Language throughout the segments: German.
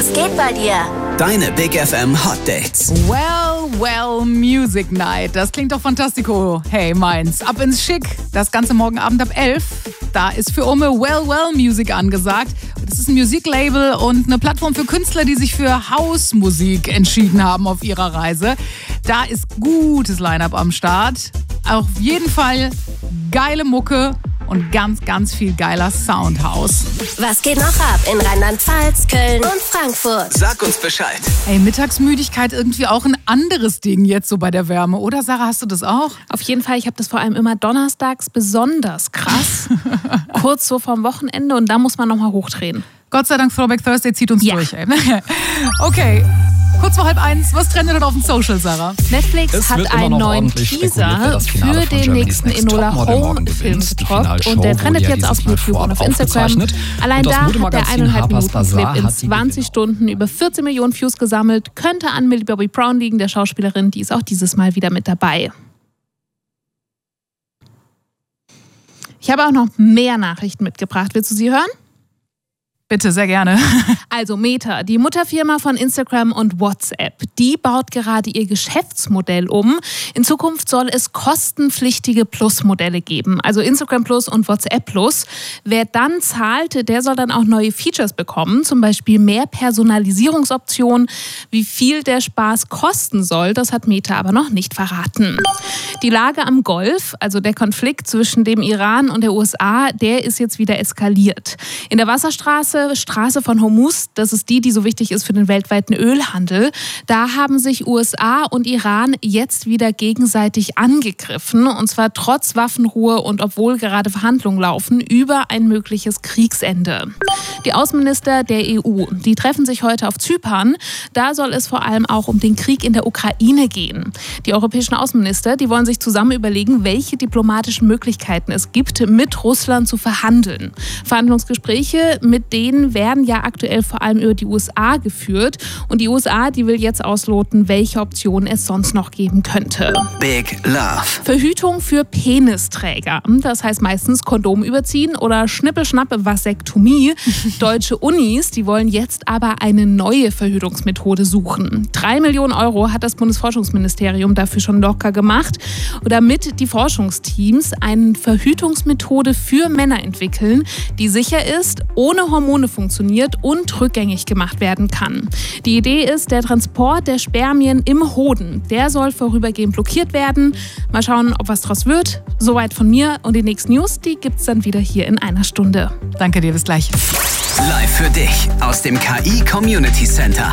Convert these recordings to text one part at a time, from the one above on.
Was geht bei dir? Deine Big FM Hot Dates. Well, Music Night. Das klingt doch fantastico. Hey, meins. Ab ins Schick. Das ganze morgen Abend ab 11. Da ist für Umme Well Music angesagt. Das ist ein Musiklabel und eine Plattform für Künstler, die sich für Hausmusik entschieden haben auf ihrer Reise. Da ist gutes Line-Up am Start. Auf jeden Fall geile Mucke und ganz viel geiler Soundhouse. Was geht noch ab in Rheinland-Pfalz, Köln und Frankfurt? Sag uns Bescheid. Hey, Mittagsmüdigkeit irgendwie auch ein anderes Ding jetzt so bei der Wärme, oder Sarah, hast du das auch? Auf jeden Fall, ich habe das vor allem immer donnerstags besonders krass. Kurz so vorm Wochenende und da muss man nochmal hochdrehen. Gott sei Dank, Throwback Thursday zieht uns durch, ey. Okay. Kurz vor 12:30, was trendet denn auf dem Social, Sarah? Netflix hat einen neuen Teaser für den nächsten Enola Holmes-Film gedroppt und der trendet jetzt auf YouTube und auf Instagram. Allein da hat der 1,5 Minuten-Clip in 20 Stunden über 14 Millionen Views gesammelt. Könnte an Millie Bobby Brown liegen, der Schauspielerin, die ist auch dieses Mal wieder mit dabei. Ich habe auch noch mehr Nachrichten mitgebracht. Willst du sie hören? Bitte, sehr gerne. Also Meta, die Mutterfirma von Instagram und WhatsApp, die baut gerade ihr Geschäftsmodell um. In Zukunft soll es kostenpflichtige Plus-Modelle geben, also Instagram Plus und WhatsApp Plus. Wer dann zahlt, der soll dann auch neue Features bekommen, zum Beispiel mehr Personalisierungsoptionen. Wie viel der Spaß kosten soll, das hat Meta aber noch nicht verraten. Die Lage am Golf, also der Konflikt zwischen dem Iran und der USA, der ist jetzt wieder eskaliert. In der Wasserstraße von Hormuz, das ist die so wichtig ist für den weltweiten Ölhandel, da haben sich USA und Iran jetzt wieder gegenseitig angegriffen, und zwar trotz Waffenruhe und obwohl gerade Verhandlungen laufen über ein mögliches Kriegsende. Die Außenminister der EU, die treffen sich heute auf Zypern. Da soll es vor allem auch um den Krieg in der Ukraine gehen. Die europäischen Außenminister, die wollen sich zusammen überlegen, welche diplomatischen Möglichkeiten es gibt, mit Russland zu verhandeln. Verhandlungsgespräche mit denen werden ja aktuell vor allem über die USA geführt. Und die USA, die will jetzt ausloten, welche Optionen es sonst noch geben könnte. Big Love. Verhütung für Penisträger. Das heißt meistens Kondom überziehen oder Schnippelschnappe Vasektomie. Deutsche Unis, die wollen jetzt aber eine neue Verhütungsmethode suchen. 3 Millionen Euro hat das Bundesforschungsministerium dafür schon locker gemacht, damit die Forschungsteams eine Verhütungsmethode für Männer entwickeln, die sicher ist, ohne Hormone funktioniert und rückgängig gemacht werden kann. Die Idee ist, der Transport der Spermien im Hoden, der soll vorübergehend blockiert werden. Mal schauen, ob was draus wird. Soweit von mir, und die nächsten News, die gibt's dann wieder hier in einer Stunde. Danke dir, bis gleich. Live für dich aus dem KI Community Center.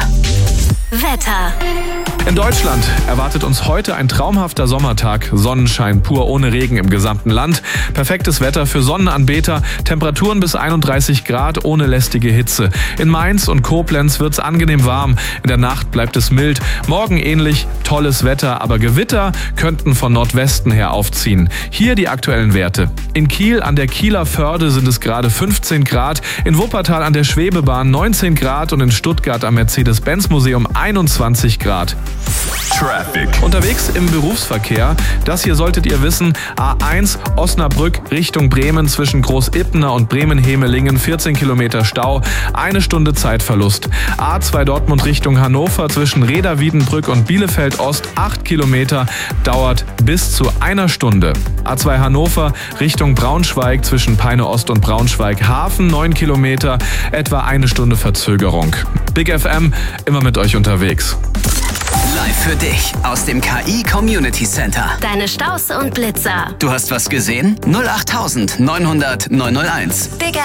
Wetter. In Deutschland erwartet uns heute ein traumhafter Sommertag. Sonnenschein pur ohne Regen im gesamten Land. Perfektes Wetter für Sonnenanbeter. Temperaturen bis 31 Grad ohne lästige Hitze. In Mainz und Koblenz wird's angenehm warm. In der Nacht bleibt es mild. Morgen ähnlich. Tolles Wetter, aber Gewitter könnten von Nordwesten her aufziehen. Hier die aktuellen Werte. In Kiel an der Kieler Förde sind es gerade 15 Grad. In Wuppertal an der Schwebebahn 19 Grad und in Stuttgart am Mercedes-Benz-Museum 21 Grad. Traffic. Unterwegs im Berufsverkehr, das hier solltet ihr wissen, A1 Osnabrück Richtung Bremen zwischen Großippener und Bremen-Hemelingen 14 Kilometer Stau, 1 Stunde Zeitverlust. A2 Dortmund Richtung Hannover zwischen Reda-Wiedenbrück und Bielefeld Ost 8 Kilometer, dauert bis zu 1 Stunde. A2 Hannover Richtung Braunschweig zwischen Peine Ost und Braunschweig Hafen 9 Kilometer, etwa 1 Stunde Verzögerung. Big FM, immer mit euch unterwegs. Live für dich aus dem KI Community Center. Deine Staus und Blitzer. Du hast was gesehen? 08900 901. Big